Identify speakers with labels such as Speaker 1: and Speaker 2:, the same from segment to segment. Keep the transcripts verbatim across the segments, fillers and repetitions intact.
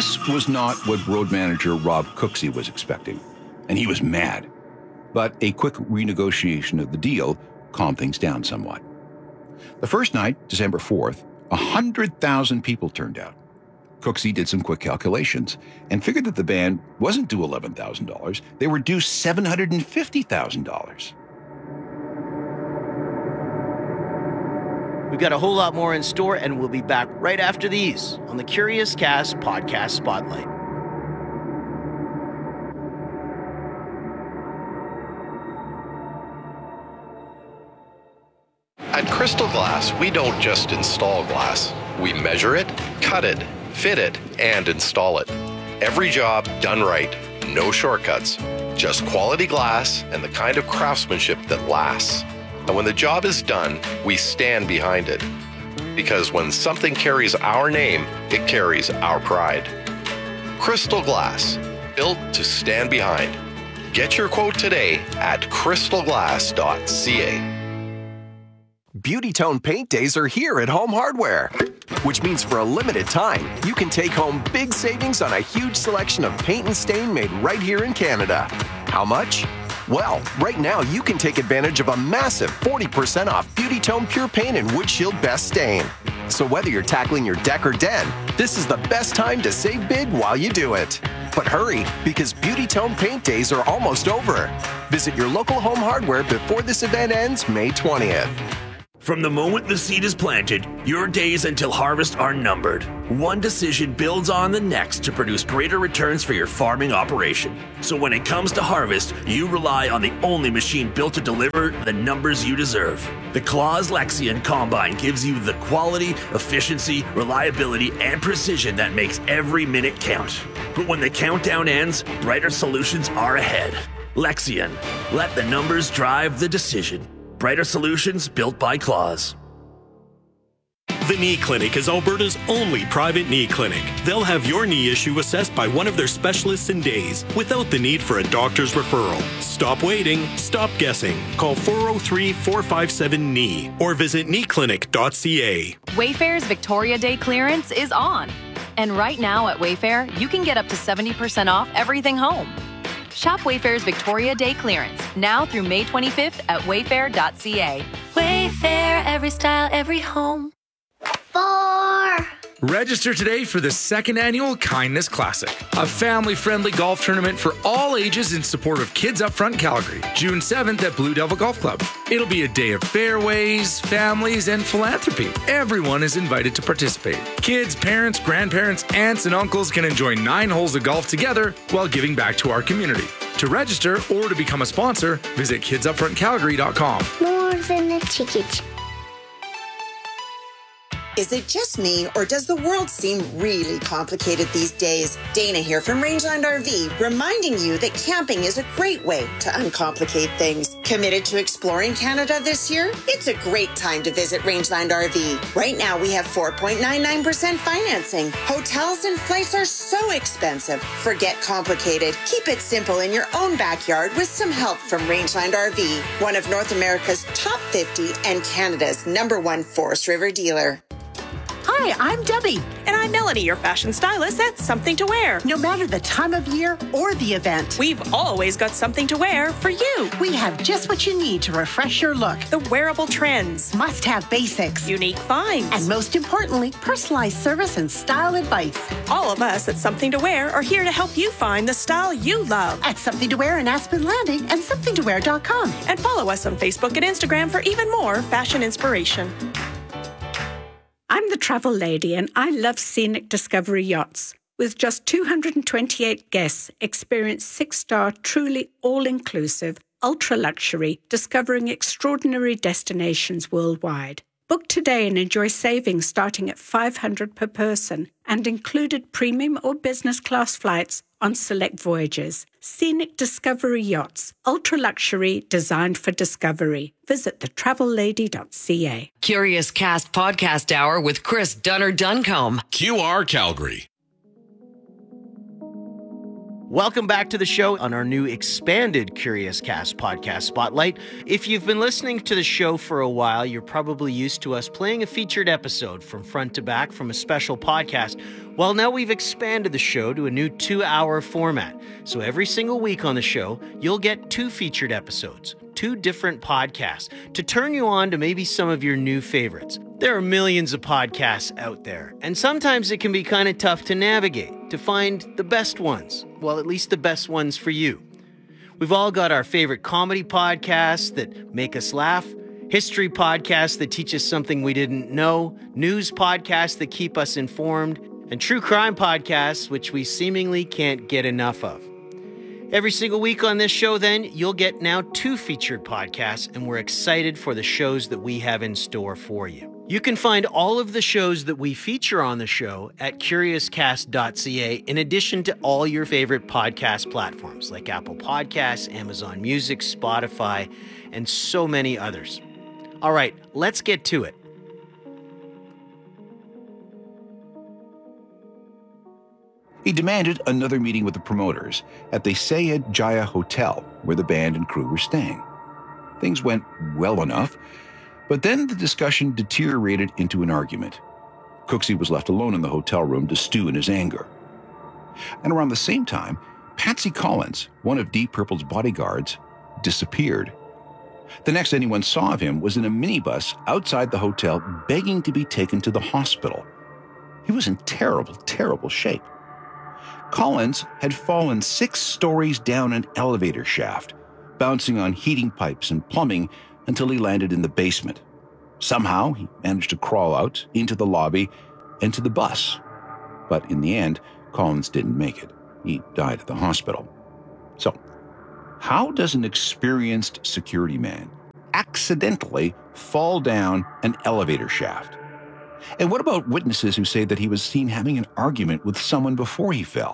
Speaker 1: This was not what road manager Rob Cooksey was expecting, and he was mad. But a quick renegotiation of the deal calmed things down somewhat. The first night, December fourth, one hundred thousand people turned out. Cooksey did some quick calculations and figured that the band wasn't due eleven thousand dollars, they were due seven hundred fifty thousand dollars.
Speaker 2: We've got a whole lot more in store, and we'll be back right after these on the Curious Cast Podcast Spotlight.
Speaker 3: At Crystal Glass, we don't just install glass. We measure it, cut it, fit it, and install it. Every job done right. No shortcuts. Just quality glass and the kind of craftsmanship that lasts. And when the job is done, we stand behind it. Because when something carries our name, it carries our pride. Crystal Glass, built to stand behind. Get your quote today at crystal glass dot c a.
Speaker 4: Beauty Tone Paint Days are here at Home Hardware, which means for a limited time, you can take home big savings on a huge selection of paint and stain made right here in Canada. How much? Well, right now you can take advantage of a massive forty percent off Beauty Tone Pure Paint and Wood Shield Best Stain. So whether you're tackling your deck or den, this is the best time to save big while you do it. But hurry, because Beauty Tone Paint Days are almost over. Visit your local Home Hardware before this event ends May twentieth.
Speaker 5: From the moment the seed is planted, your days until harvest are numbered. One decision builds on the next to produce greater returns for your farming operation. So when it comes to harvest, you rely on the only machine built to deliver the numbers you deserve. The Claas Lexion Combine gives you the quality, efficiency, reliability, and precision that makes every minute count. But when the countdown ends, brighter solutions are ahead. Lexion. Let the numbers drive the decision. Brighter solutions built by Claas.
Speaker 6: The Knee Clinic is Alberta's only private knee clinic. They'll have your knee issue assessed by one of their specialists in days, without the need for a doctor's referral. Stop waiting. Stop guessing. Call four oh three, four five seven, K N E E or visit knee clinic dot c a.
Speaker 7: Wayfair's Victoria Day clearance is on. And right now at Wayfair, you can get up to seventy percent off everything home. Shop Wayfair's Victoria Day clearance now through May twenty-fifth at wayfair dot c a.
Speaker 8: Wayfair, every style, every home. Four.
Speaker 9: Register today for the second annual Kindness Classic, a family-friendly golf tournament for all ages in support of Kids Up Front Calgary, June seventh at Blue Devil Golf Club. It'll be a day of fairways, families, and philanthropy. Everyone is invited to participate. Kids, parents, grandparents, aunts, and uncles can enjoy nine holes of golf together while giving back to our community. To register or to become a sponsor, visit kids up front calgary dot com.
Speaker 8: More than a ticket.
Speaker 10: Is it just me, or does the world seem really complicated these days? Dana here from Rangeland R V, reminding you that camping is a great way to uncomplicate things. Committed to exploring Canada this year? It's a great time to visit Rangeland R V. Right now, we have four point nine nine percent financing. Hotels and flights are so expensive. Forget complicated. Keep it simple in your own backyard with some help from Rangeland R V, one of North America's top fifty and Canada's number one Forest River dealer.
Speaker 11: Hi, I'm Debbie.
Speaker 12: And I'm Melanie, your fashion stylist at Something to Wear.
Speaker 11: No matter the time of year or the event,
Speaker 12: we've always got something to wear for you.
Speaker 11: We have just what you need to refresh your look.
Speaker 12: The wearable trends.
Speaker 11: Must-have basics.
Speaker 12: Unique finds.
Speaker 11: And most importantly, personalized service and style advice.
Speaker 12: All of us at Something to Wear are here to help you find the style you love.
Speaker 11: At Something to Wear in Aspen Landing and something to wear dot com.
Speaker 12: And follow us on Facebook and Instagram for even more fashion inspiration.
Speaker 13: I'm the travel lady and I love Scenic Discovery Yachts. With just two hundred twenty-eight guests, experience six-star, truly all-inclusive, ultra-luxury, discovering extraordinary destinations worldwide. Book today and enjoy savings starting at five hundred dollars per person and included premium or business class flights on select voyages. Scenic Discovery Yachts, ultra-luxury, designed for discovery. Visit the travel lady dot c a.
Speaker 14: Curious Cast Podcast Hour with Chris Dunner Duncombe.
Speaker 15: Q R Calgary.
Speaker 2: Welcome back to the show on our new expanded Curious Cast podcast spotlight. If you've been listening to the show for a while, you're probably used to us playing a featured episode from front to back from a special podcast. Well, now we've expanded the show to a new two-hour format. So every single week on the show, you'll get two featured episodes, two different podcasts, to turn you on to maybe some of your new favorites. There are millions of podcasts out there, and sometimes it can be kind of tough to navigate, to find the best ones. Well, at least the best ones for you. We've all got our favorite comedy podcasts that make us laugh, history podcasts that teach us something we didn't know, news podcasts that keep us informed, and true crime podcasts which we seemingly can't get enough of. Every single week on this show, then, you'll get now two featured podcasts, and we're excited for the shows that we have in store for you. You can find all of the shows that we feature on the show at curious cast dot c a, in addition to all your favorite podcast platforms like Apple Podcasts, Amazon Music, Spotify, and so many others. All right, let's get to it.
Speaker 1: He demanded another meeting with the promoters at the Sayed Jaya Hotel, where the band and crew were staying. Things went well enough, but then the discussion deteriorated into an argument. Cooksey was left alone in the hotel room to stew in his anger. And around the same time, Patsy Collins, one of Deep Purple's bodyguards, disappeared. The next anyone saw of him was in a minibus outside the hotel begging to be taken to the hospital. He was in terrible, terrible shape. Collins had fallen six stories down an elevator shaft, bouncing on heating pipes and plumbing until he landed in the basement. Somehow, he managed to crawl out into the lobby and to the bus. But in the end, Collins didn't make it. He died at the hospital. So, how does an experienced security man accidentally fall down an elevator shaft? And what about witnesses who say that he was seen having an argument with someone before he fell?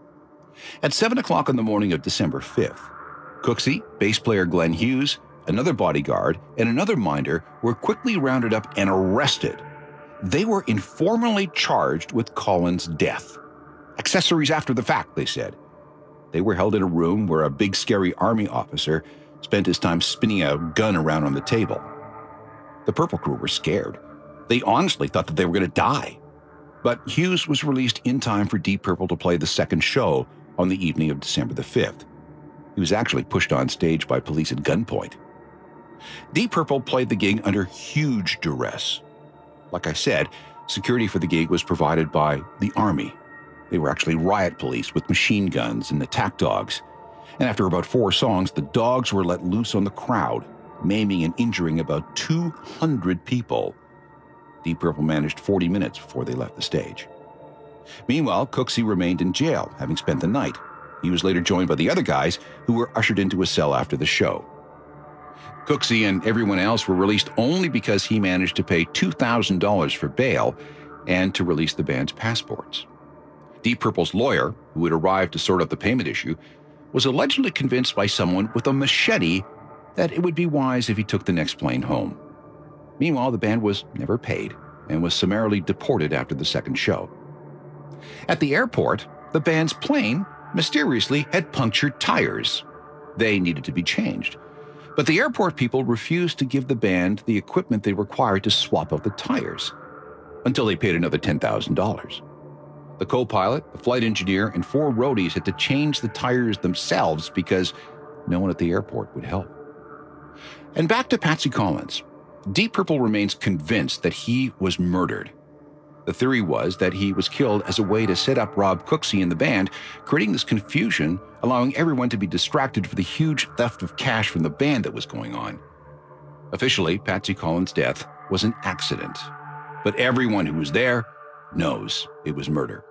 Speaker 1: At seven o'clock on the morning of December fifth, Cooksey, bass player Glenn Hughes, another bodyguard, and another minder were quickly rounded up and arrested. They were informally charged with Collins' death. Accessories after the fact, they said. They were held in a room where a big scary army officer spent his time spinning a gun around on the table. The Purple crew were scared. They honestly thought that they were going to die. But Hughes was released in time for Deep Purple to play the second show on the evening of December the fifth. He was actually pushed on stage by police at gunpoint. Deep Purple played the gig under huge duress. Like I said, security for the gig was provided by the Army. They were actually riot police with machine guns and attack dogs. And after about four songs, the dogs were let loose on the crowd, maiming and injuring about two hundred people. Deep Purple managed forty minutes before they left the stage. Meanwhile, Cooksey remained in jail, having spent the night. He was later joined by the other guys who were ushered into a cell after the show. Cooksey and everyone else were released only because he managed to pay two thousand dollars for bail and to release the band's passports. Deep Purple's lawyer, who had arrived to sort out the payment issue, was allegedly convinced by someone with a machete that it would be wise if he took the next plane home. Meanwhile, the band was never paid and was summarily deported after the second show. At the airport, the band's plane mysteriously had punctured tires. They needed to be changed. But the airport people refused to give the band the equipment they required to swap out the tires, until they paid another ten thousand dollars. The co-pilot, the flight engineer, and four roadies had to change the tires themselves because no one at the airport would help. And back to Patsy Collins. Deep Purple remains convinced that he was murdered. The theory was that he was killed as a way to set up Rob Cooksey and the band, creating this confusion, allowing everyone to be distracted for the huge theft of cash from the band that was going on. Officially, Patsy Collins' death was an accident, but everyone who was there knows it was murder.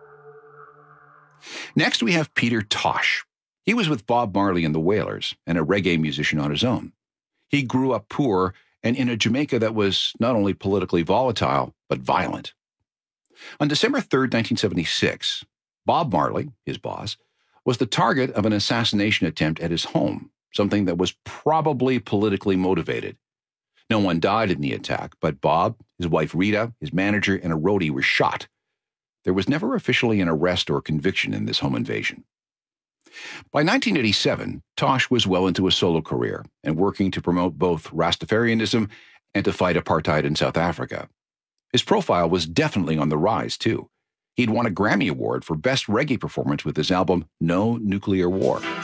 Speaker 1: Next, we have Peter Tosh. He was with Bob Marley and the Wailers and a reggae musician on his own. He grew up poor and in a Jamaica that was not only politically volatile, but violent. On December third, nineteen seventy-six, Bob Marley, his boss, was the target of an assassination attempt at his home, something that was probably politically motivated. No one died in the attack, but Bob, his wife Rita, his manager, and a roadie were shot. There was never officially an arrest or conviction in this home invasion. By nineteen eighty-seven, Tosh was well into a solo career and working to promote both Rastafarianism and to fight apartheid in South Africa. His profile was definitely on the rise, too. He'd won a Grammy Award for Best Reggae Performance with his album No Nuclear War.